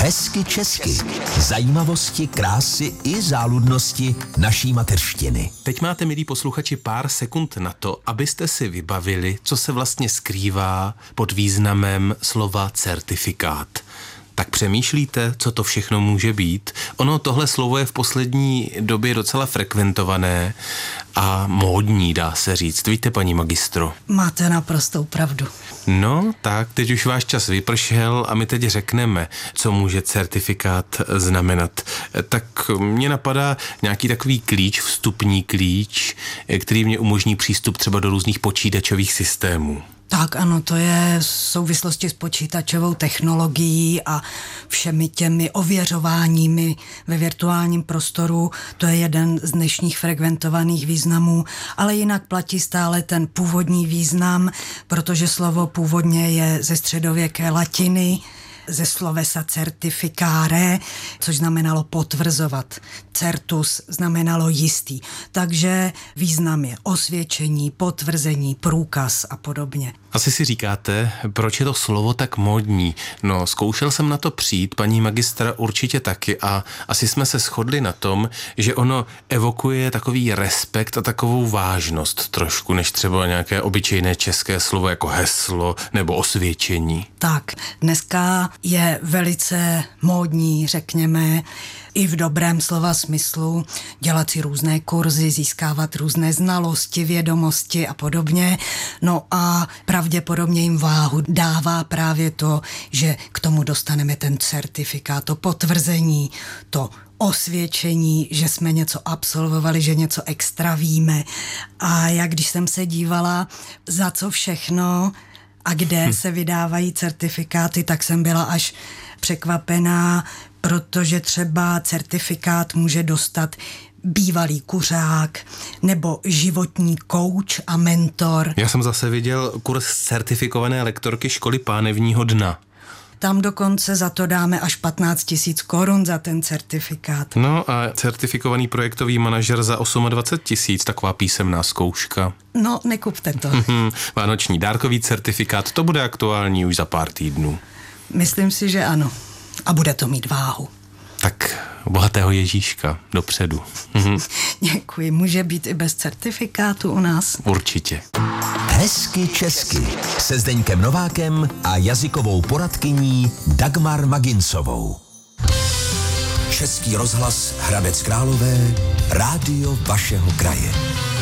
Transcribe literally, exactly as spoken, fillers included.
Hezky česky. Zajímavosti, krásy i záludnosti naší mateřštiny. Teď máte, milí posluchači, pár sekund na to, abyste si vybavili, co se vlastně skrývá pod významem slova certifikát. Tak přemýšlíte, co to všechno může být? Ono, tohle slovo je v poslední době docela frekventované a módní, dá se říct. Víte, paní magistro? Máte naprostou pravdu. No, tak teď už váš čas vypršel a my teď řekneme, co může certifikát znamenat. Tak mně napadá nějaký takový klíč, vstupní klíč, který mě umožní přístup třeba do různých počítačových systémů. Tak ano, to je v souvislosti s počítačovou technologií a všemi těmi ověřováními ve virtuálním prostoru. To je jeden z dnešních frekventovaných významů, ale jinak platí stále ten původní význam, protože slovo původně je ze středověké latiny, ze slovesa certificare, což znamenalo potvrzovat. Certus znamenalo jistý. Takže význam je osvědčení, potvrzení, průkaz a podobně. Asi si říkáte, proč je to slovo tak módní? No, zkoušel jsem na to přijít, paní magistra určitě taky a asi jsme se shodli na tom, že ono evokuje takový respekt a takovou vážnost trošku, než třeba nějaké obyčejné české slovo jako heslo nebo osvědčení. Tak, dneska je velice módní, řekněme, i v dobrém slova smyslu, dělat si různé kurzy, získávat různé znalosti, vědomosti a podobně. No a pravděpodobně jim váhu dává právě to, že k tomu dostaneme ten certifikát, to potvrzení, to osvědčení, že jsme něco absolvovali, že něco extra víme. A jak když jsem se dívala, za co všechno a kde hm. se vydávají certifikáty, tak jsem byla až překvapená, protože třeba certifikát může dostat bývalý kuřák nebo životní kouč a mentor. Já jsem zase viděl kurz certifikované lektorky školy pánevního dna. Tam dokonce za to dáme až patnáct tisíc korun za ten certifikát. No a certifikovaný projektový manažer za dvacet osm tisíc, taková písemná zkouška. No, nekupte to. Vánoční dárkový certifikát, to bude aktuální už za pár týdnů. Myslím si, že ano. A bude to mít váhu. Tak bohatého Ježíška dopředu. Děkuji, může být i bez certifikátu u nás. Určitě. Hezky česky se Zdeňkem Novákem a jazykovou poradkyní Dagmar Magincovou. Český rozhlas Hradec Králové, rádio vašeho kraje.